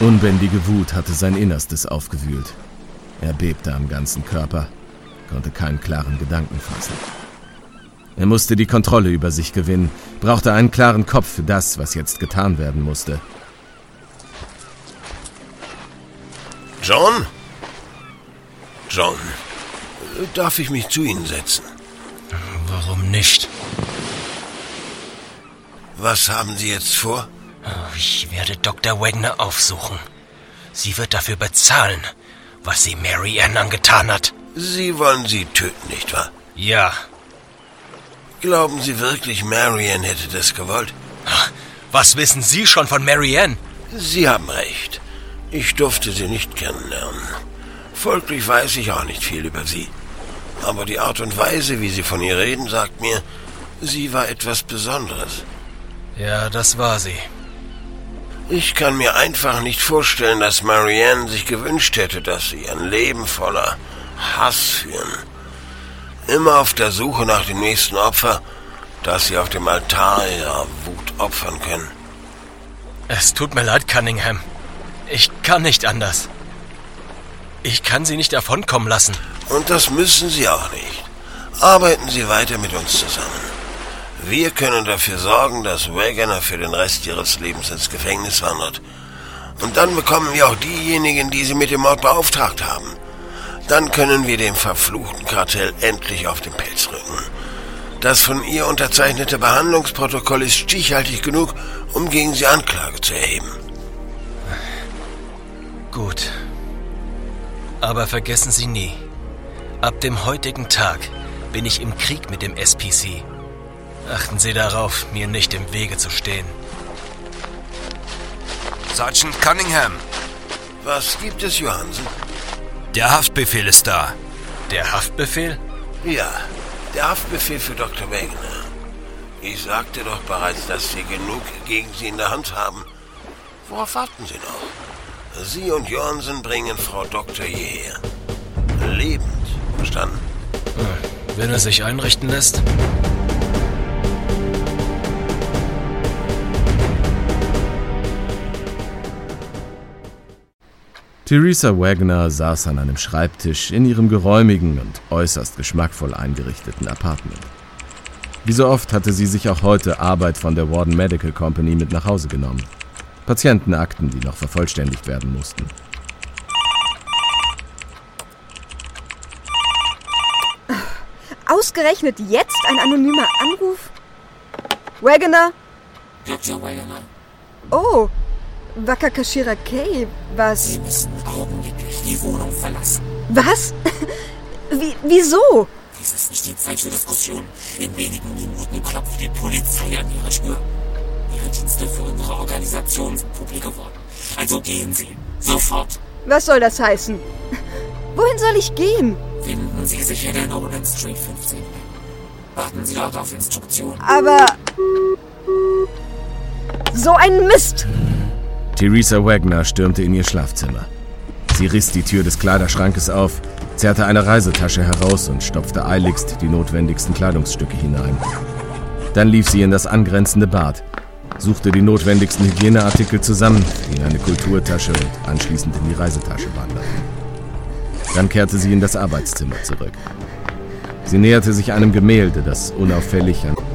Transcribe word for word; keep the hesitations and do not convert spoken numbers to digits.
Unbändige Wut hatte sein Innerstes aufgewühlt. Er bebte am ganzen Körper, konnte keinen klaren Gedanken fassen. Er musste die Kontrolle über sich gewinnen, brauchte einen klaren Kopf für das, was jetzt getan werden musste. John? John, darf ich mich zu Ihnen setzen? Warum nicht? Was haben Sie jetzt vor? Ich werde Doktor Wagner aufsuchen. Sie wird dafür bezahlen, was sie Mary Ann angetan hat. Sie wollen sie töten, nicht wahr? Ja. Glauben Sie wirklich, Mary Ann hätte das gewollt? Was wissen Sie schon von Mary Ann? Sie haben recht. Ich durfte sie nicht kennenlernen. Folglich weiß ich auch nicht viel über sie. Aber die Art und Weise, wie Sie von ihr reden, sagt mir, sie war etwas Besonderes. Ja, das war sie. Ich kann mir einfach nicht vorstellen, dass Mary Ann sich gewünscht hätte, dass sie ein Leben voller Hass führen. Immer auf der Suche nach dem nächsten Opfer, das sie auf dem Altar ihrer Wut opfern können. Es tut mir leid, Cunningham. Ich kann nicht anders. Ich kann sie nicht davonkommen lassen. Und das müssen Sie auch nicht. Arbeiten Sie weiter mit uns zusammen. Wir können dafür sorgen, dass Wagner für den Rest ihres Lebens ins Gefängnis wandert. Und dann bekommen wir auch diejenigen, die sie mit dem Mord beauftragt haben. Dann können wir dem verfluchten Kartell endlich auf den Pelz rücken. Das von ihr unterzeichnete Behandlungsprotokoll ist stichhaltig genug, um gegen sie Anklage zu erheben. Gut. Aber vergessen Sie nie, ab dem heutigen Tag bin ich im Krieg mit dem S P C. Achten Sie darauf, mir nicht im Wege zu stehen. Sergeant Cunningham. Was gibt es, Johansen? Der Haftbefehl ist da. Der Haftbefehl? Ja, der Haftbefehl für Doktor Wagner. Ich sagte doch bereits, dass wir genug gegen Sie in der Hand haben. Worauf warten Sie noch? Sie und Johansen bringen Frau Doktor hierher. Lebend, verstanden? Wenn er sich einrichten lässt. Theresa Wagner saß an einem Schreibtisch in ihrem geräumigen und äußerst geschmackvoll eingerichteten Apartment. Wie so oft hatte sie sich auch heute Arbeit von der Warden Medical Company mit nach Hause genommen. Patientenakten, die noch vervollständigt werden mussten. Ausgerechnet jetzt ein anonymer Anruf? Wagner? Doktor Wagner. Oh, Wakakashira Kay, was? Sie müssen augenblicklich die Wohnung verlassen. Was? Wie, wieso? Dies ist nicht die Zeit für Diskussion. In wenigen Minuten klopft die Polizei an Ihre Tür. Ihre Dienste für unsere Organisation sind publik geworden. Also gehen Sie. Sofort. Was soll das heißen? Wohin soll ich gehen? Finden Sie sich in der Nolan Street fünfzehn. Warten Sie dort auf Instruktionen. Aber... So ein Mist! Theresa Wagner stürmte in ihr Schlafzimmer. Sie riss die Tür des Kleiderschrankes auf, zerrte eine Reisetasche heraus und stopfte eiligst die notwendigsten Kleidungsstücke hinein. Dann lief sie in das angrenzende Bad, suchte die notwendigsten Hygieneartikel zusammen, die in eine Kulturtasche und anschließend in die Reisetasche wanderten. Dann kehrte sie in das Arbeitszimmer zurück. Sie näherte sich einem Gemälde, das unauffällig an